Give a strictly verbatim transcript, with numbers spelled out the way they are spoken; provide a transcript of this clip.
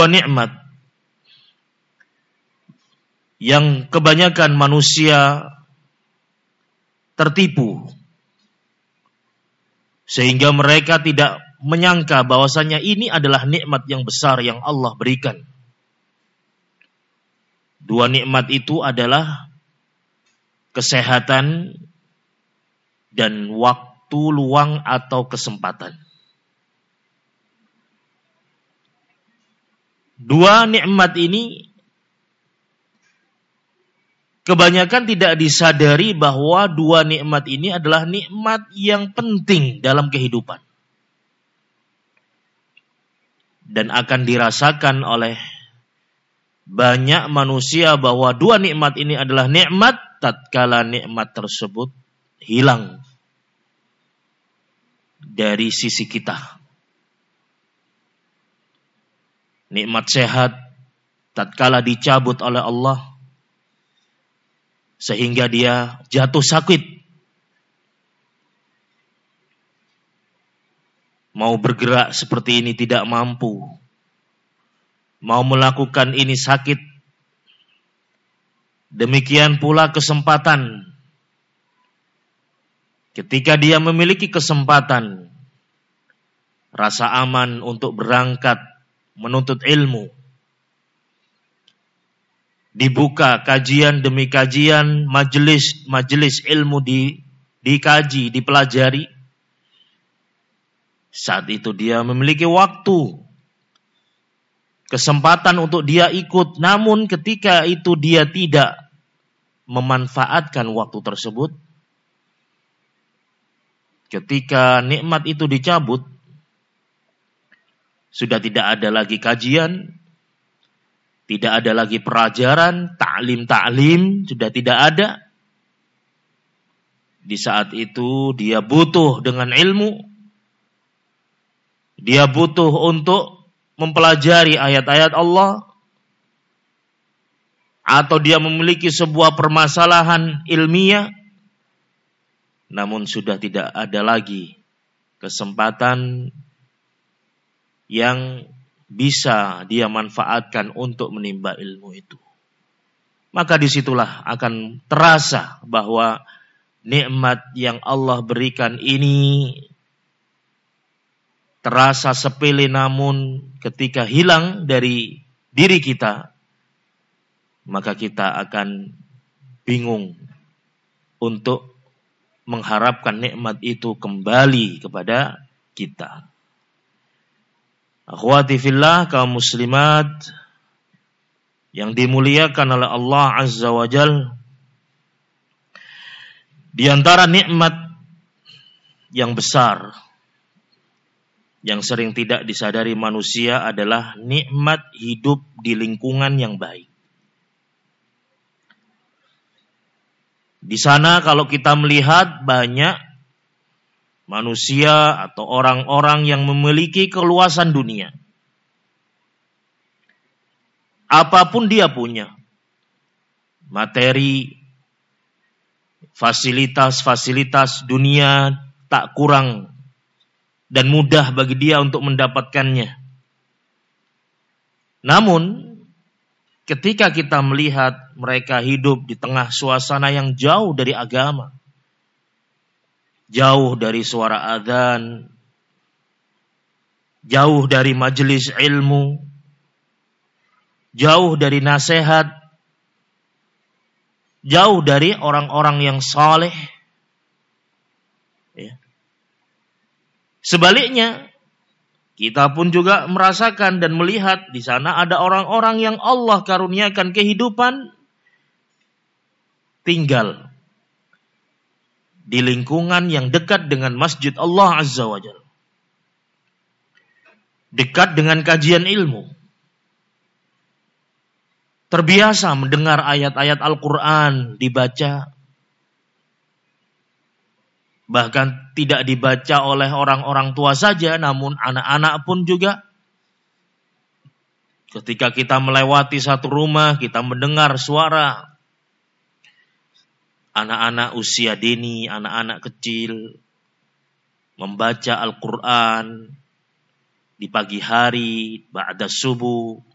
dua nikmat yang kebanyakan manusia tertipu sehingga mereka tidak menyangka bahwasanya ini adalah nikmat yang besar yang Allah berikan. Dua nikmat itu adalah kesehatan dan waktu luang atau kesempatan. Dua nikmat ini kebanyakan tidak disadari bahwa dua nikmat ini adalah nikmat yang penting dalam kehidupan. Dan akan dirasakan oleh banyak manusia bahwa dua nikmat ini adalah nikmat tatkala nikmat tersebut hilang dari sisi kita. Nikmat sehat tatkala dicabut oleh Allah sehingga dia jatuh sakit. Mau bergerak seperti ini tidak mampu. Mau melakukan ini sakit. Demikian pula kesempatan. Ketika dia memiliki kesempatan, rasa aman untuk berangkat menuntut ilmu. Dibuka kajian demi kajian, majelis-majelis ilmu di, dikaji, dipelajari. Saat itu dia memiliki waktu, kesempatan untuk dia ikut. Namun ketika itu dia tidak memanfaatkan waktu tersebut, ketika nikmat itu dicabut, sudah tidak ada lagi kajian, tidak ada lagi pelajaran, ta'lim-ta'lim, sudah tidak ada. Di saat itu dia butuh dengan ilmu, dia butuh untuk mempelajari ayat-ayat Allah, atau dia memiliki sebuah permasalahan ilmiah, namun sudah tidak ada lagi kesempatan yang bisa dia manfaatkan untuk menimba ilmu itu. Maka disitulah akan terasa bahwa nikmat yang Allah berikan ini terasa sepele, namun ketika hilang dari diri kita, maka kita akan bingung untuk mengharapkan nikmat itu kembali kepada kita. Akhwati fillah, kaum muslimat yang dimuliakan oleh Allah Azza wa Jal, di antara nikmat yang besar yang sering tidak disadari manusia adalah nikmat hidup di lingkungan yang baik. Di sana kalau kita melihat banyak manusia atau orang-orang yang memiliki keluasan dunia. Apapun dia punya, materi, fasilitas-fasilitas dunia tak kurang dan mudah bagi dia untuk mendapatkannya. Namun, ketika kita melihat mereka hidup di tengah suasana yang jauh dari agama, jauh dari suara adzan, jauh dari majelis ilmu, jauh dari nasihat, jauh dari orang-orang yang saleh. Ya. Sebaliknya, kita pun juga merasakan dan melihat di sana ada orang-orang yang Allah karuniakan kehidupan tinggal di lingkungan yang dekat dengan masjid Allah Azza wa Jalla. Dekat dengan kajian ilmu. Terbiasa mendengar ayat-ayat Al-Quran dibaca. Bahkan tidak dibaca oleh orang-orang tua saja, namun anak-anak pun juga. Ketika kita melewati satu rumah, kita mendengar suara anak-anak usia dini, anak-anak kecil membaca Al-Quran di pagi hari, ba'da subuh,